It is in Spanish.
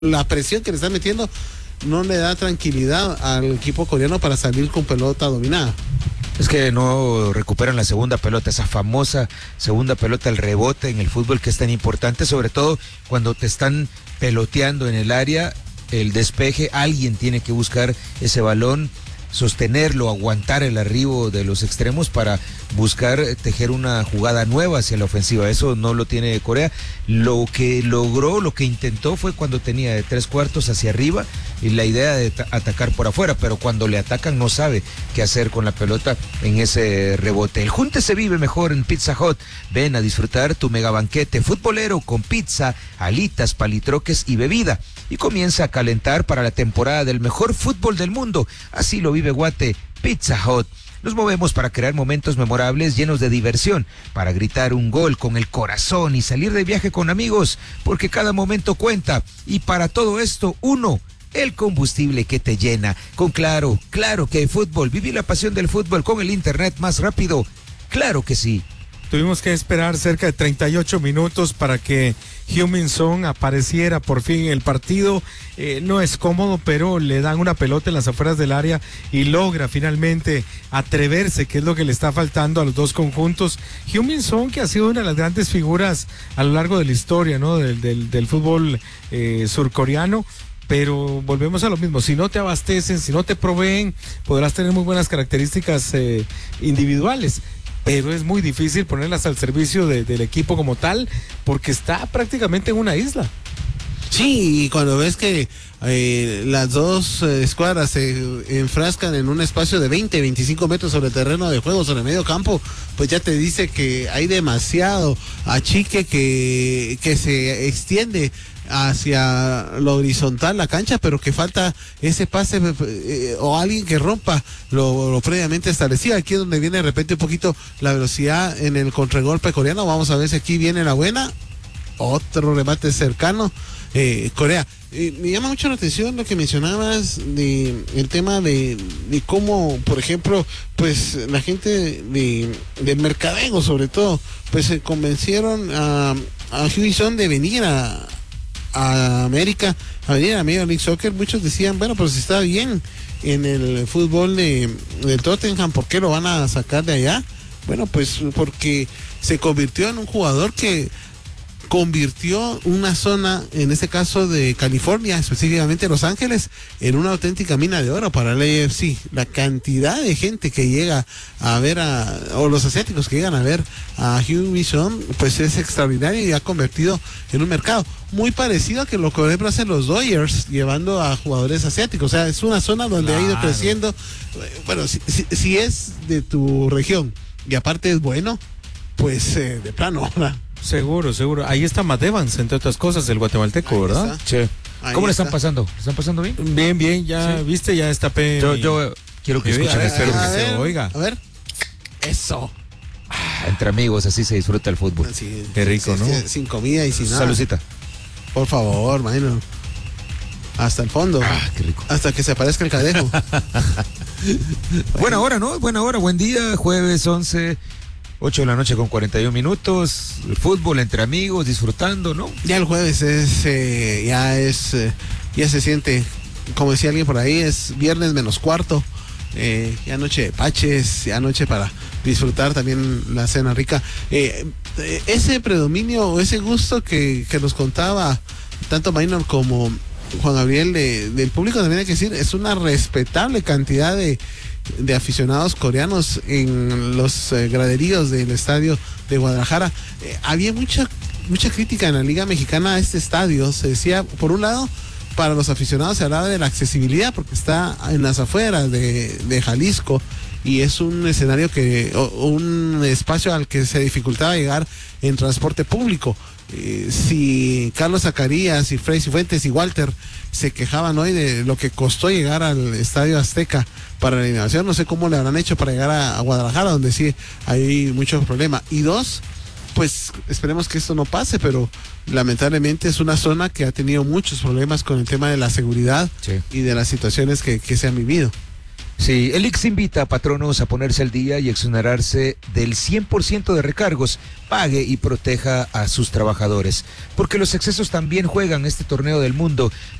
la presión que le están metiendo no le da tranquilidad al equipo coreano para salir con pelota dominada. Es que no recuperan la segunda pelota, esa famosa segunda pelota, el rebote en el fútbol que es tan importante, sobre todo cuando te están peloteando en el área, el despeje, alguien tiene que buscar ese balón, sostenerlo, aguantar el arribo de los extremos para buscar tejer una jugada nueva hacia la ofensiva. Eso no lo tiene Corea. Lo que logró, lo que intentó fue cuando tenía de 3/4 hacia arriba y la idea de atacar por afuera, pero cuando le atacan no sabe qué hacer con la pelota en ese rebote. El junte se vive mejor en Pizza Hut. Ven a disfrutar tu mega banquete futbolero con pizza, alitas, palitroques y bebida. Y comienza a calentar para la temporada del mejor fútbol del mundo. Así lo vive Guate, Pizza Hut. Nos movemos para crear momentos memorables llenos de diversión, para gritar un gol con el corazón y salir de viaje con amigos, porque cada momento cuenta. Y para todo esto, el combustible que te llena. Con Claro que hay fútbol. Viví la pasión del fútbol con el internet más rápido. Claro que sí. Tuvimos que esperar cerca de 38 minutos para que Heung-min Son apareciera por fin en el partido. No es cómodo, pero le dan una pelota en las afueras del área y logra finalmente atreverse, que es lo que le está faltando a los dos conjuntos. Heung-min Son, que ha sido una de las grandes figuras a lo largo de la historia, ¿no? del fútbol surcoreano. Pero volvemos a lo mismo, si no te abastecen, si no te proveen, podrás tener muy buenas características individuales, pero es muy difícil ponerlas al servicio del equipo como tal, porque está prácticamente en una isla. Sí, y cuando ves que las dos escuadras se enfrascan en un espacio de 20-25 metros sobre el terreno de juego, sobre medio campo, pues ya te dice que hay demasiado achique que se extiende hacia lo horizontal la cancha, pero que falta ese pase o alguien que rompa lo previamente establecido. Aquí es donde viene de repente un poquito la velocidad en el contragolpe coreano. Vamos a ver si aquí viene la buena. Otro remate cercano. Corea. Me llama mucho la atención lo que mencionabas el tema de cómo, por ejemplo, pues la gente del mercadeo, sobre todo, pues se convencieron a Heung-min Son de venir a América, a venir a Major League Soccer. Muchos decían, bueno, pues está bien en el fútbol de Tottenham, ¿por qué lo van a sacar de allá? Bueno, pues porque se convirtió en un jugador que convirtió una zona, en este caso de California, específicamente Los Ángeles, en una auténtica mina de oro para el AFC. La cantidad de gente que llega a ver o los asiáticos que llegan a ver a Heung-min Son, pues es extraordinario y ha convertido en un mercado muy parecido a que lo que por ejemplo hacen los Dodgers, llevando a jugadores asiáticos. O sea, es una zona donde ha ido creciendo. Bueno, si es de tu región y aparte es bueno, pues de plano, ¿verdad? Seguro. Ahí está Matt Evans, entre otras cosas, el guatemalteco, ¿verdad? Sí. ¿Cómo le están pasando? ¿Le están pasando bien? Bien, ya, sí. ¿Viste? Ya está Yo quiero que escuchen esto. Espero que se oiga. A ver. Eso. Entre amigos, así se disfruta el fútbol. Sí, qué rico, ¿no? Sin comida y sin nada. Saludcita. Por favor, imagino. Hasta el fondo. Qué rico. Hasta que se aparezca el cadejo. Buena hora, ¿no? Buena hora, buen día. Jueves 11, 8 de la noche con 41 minutos. El fútbol entre amigos, disfrutando, ¿no? Ya el jueves ya se siente, como decía alguien por ahí, es viernes menos cuarto. Ya noche de paches, ya noche para disfrutar también la cena rica. Ese predominio o ese gusto que nos contaba tanto Maynor como Juan Gabriel del público, también hay que decir, es una respetable cantidad de aficionados coreanos en los graderíos del estadio de Guadalajara. Había mucha crítica en la Liga Mexicana a este estadio. Se decía, por un lado, para los aficionados se hablaba de la accesibilidad porque está en las afueras de Jalisco y es un escenario un espacio al que se dificultaba llegar en transporte público. Si Carlos Zacarías y Freddy Cifuentes y Walter se quejaban hoy de lo que costó llegar al Estadio Azteca para la inauguración, no sé cómo le habrán hecho para llegar a Guadalajara, donde sí hay muchos problemas. Y dos, pues esperemos que esto no pase, pero lamentablemente es una zona que ha tenido muchos problemas con el tema de la seguridad, sí, y de las situaciones que se han vivido. Sí, el IX invita a patronos a ponerse al día y exonerarse del 100% de recargos. Pague y proteja a sus trabajadores. Porque los excesos también juegan este torneo del mundo.